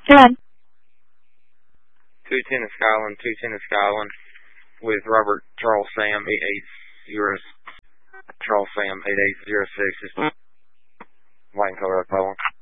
Go ahead. 210 to Skyland with Robert Charles Sam 880 Charles Sam 8806. Just light and color up, Colin.